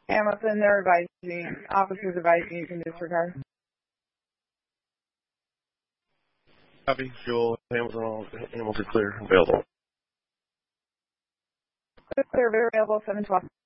Hamilton, they're advising, officers advising you can disregard. Copy. Fuel, Hamilton, all animals are clear, available. Clear, available, 712.